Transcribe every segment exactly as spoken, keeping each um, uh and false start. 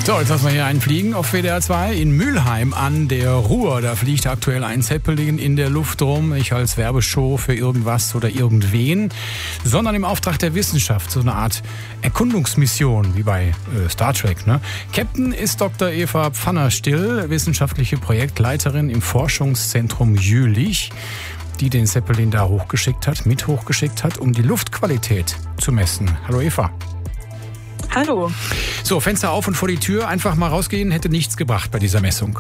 So, jetzt lassen wir hier einen fliegen auf W D R zwei in Mülheim an der Ruhr. Da fliegt aktuell ein Zeppelin in der Luft rum, nicht als Werbeshow für irgendwas oder irgendwen, sondern im Auftrag der Wissenschaft, so eine Art Erkundungsmission, wie bei äh, Star Trek. Ne? Captain ist Doktor Eva Pfannerstill, wissenschaftliche Projektleiterin im Forschungszentrum Jülich, die den Zeppelin da hochgeschickt hat, mit hochgeschickt hat, um die Luftqualität zu messen. Hallo Eva. Hallo. So, Fenster auf und vor die Tür, einfach mal rausgehen, hätte nichts gebracht bei dieser Messung.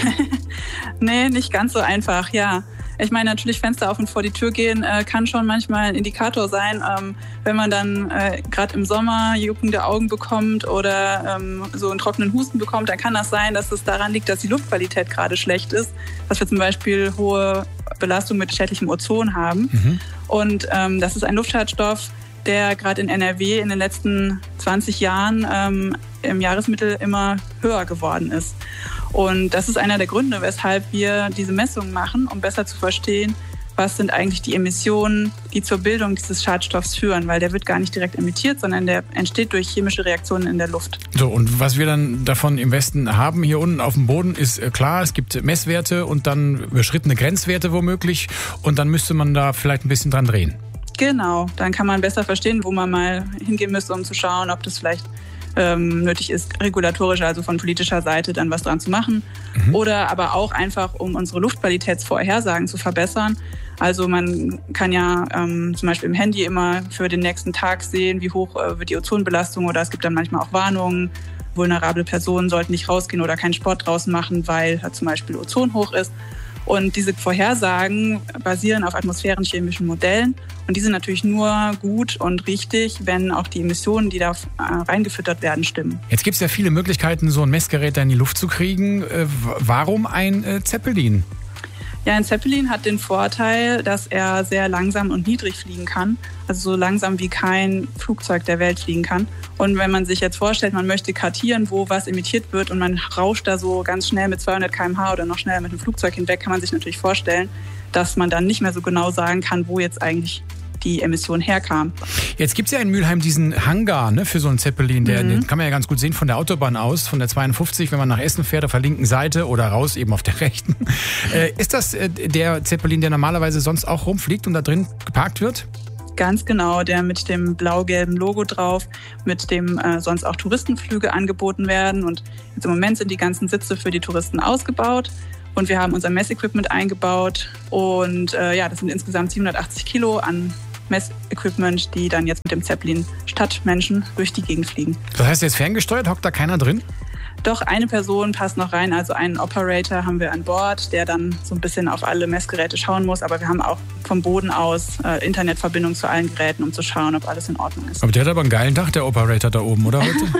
Nee, nicht ganz so einfach, ja. Ich meine, natürlich Fenster auf und vor die Tür gehen äh, kann schon manchmal ein Indikator sein, ähm, wenn man dann äh, gerade im Sommer juckende Augen bekommt oder ähm, so einen trockenen Husten bekommt, dann kann das sein, dass es daran liegt, dass die Luftqualität gerade schlecht ist, dass wir zum Beispiel hohe Belastung mit schädlichem Ozon haben. Mhm. Und ähm, das ist ein Luftschadstoff, der gerade in N R W in den letzten zwanzig Jahren ähm, im Jahresmittel immer höher geworden ist. Und das ist einer der Gründe, weshalb wir diese Messungen machen, um besser zu verstehen, was sind eigentlich die Emissionen, die zur Bildung dieses Schadstoffs führen, weil der wird gar nicht direkt emittiert, sondern der entsteht durch chemische Reaktionen in der Luft. So, und was wir dann davon im Westen haben, hier unten auf dem Boden, ist klar, es gibt Messwerte und dann überschrittene Grenzwerte womöglich und dann müsste man da vielleicht ein bisschen dran drehen. Genau, dann kann man besser verstehen, wo man mal hingehen müsste, um zu schauen, ob das vielleicht ähm, nötig ist, regulatorisch, also von politischer Seite dann was dran zu machen. Mhm. Oder aber auch einfach, um unsere Luftqualitätsvorhersagen zu verbessern. Also man kann ja ähm, zum Beispiel im Handy immer für den nächsten Tag sehen, wie hoch äh, wird die Ozonbelastung, oder es gibt dann manchmal auch Warnungen. Vulnerable Personen sollten nicht rausgehen oder keinen Sport draußen machen, weil zum Beispiel Ozon hoch ist. Und diese Vorhersagen basieren auf atmosphärenchemischen Modellen. Und die sind natürlich nur gut und richtig, wenn auch die Emissionen, die da reingefüttert werden, stimmen. Jetzt gibt es ja viele Möglichkeiten, so ein Messgerät da in die Luft zu kriegen. Warum ein Zeppelin? Ja, ein Zeppelin hat den Vorteil, dass er sehr langsam und niedrig fliegen kann. Also so langsam wie kein Flugzeug der Welt fliegen kann. Und wenn man sich jetzt vorstellt, man möchte kartieren, wo was emittiert wird und man rauscht da so ganz schnell mit zweihundert Kilometer pro Stunde oder noch schneller mit dem Flugzeug hinweg, kann man sich natürlich vorstellen, dass man dann nicht mehr so genau sagen kann, wo jetzt eigentlich die Emission herkam. Jetzt gibt es ja in Mülheim diesen Hangar, ne, für so einen Zeppelin. Der, mhm. Den kann man ja ganz gut sehen von der Autobahn aus, von der zweiundfünfzig, wenn man nach Essen fährt, auf der linken Seite oder raus eben auf der rechten. äh, ist das äh, der Zeppelin, der normalerweise sonst auch rumfliegt und da drin geparkt wird? Ganz genau, der mit dem blau-gelben Logo drauf, mit dem äh, sonst auch Touristenflüge angeboten werden. Und jetzt im Moment sind die ganzen Sitze für die Touristen ausgebaut. Und wir haben unser Messequipment eingebaut. Und äh, ja, das sind insgesamt siebenhundertachtzig Kilo an Messequipment, die dann jetzt mit dem Zeppelin statt Menschen durch die Gegend fliegen. Das heißt, jetzt ferngesteuert, hockt da keiner drin? Doch, eine Person passt noch rein, also einen Operator haben wir an Bord, der dann so ein bisschen auf alle Messgeräte schauen muss. Aber wir haben auch vom Boden aus äh, Internetverbindung zu allen Geräten, um zu schauen, ob alles in Ordnung ist. Aber der hat aber einen geilen Tag, der Operator da oben, oder heute?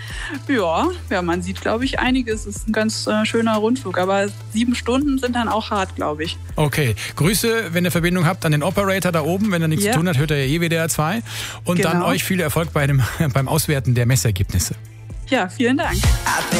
ja, ja, man sieht, glaube ich, einiges. Es ist ein ganz äh, schöner Rundflug, aber sieben Stunden sind dann auch hart, glaube ich. Okay, Grüße, wenn ihr Verbindung habt, an den Operator da oben. Wenn er nichts ja. zu tun hat, hört er ja eh W D R zwei. Und genau. Dann euch viel Erfolg bei dem, beim Auswerten der Messergebnisse. Ja, vielen Dank.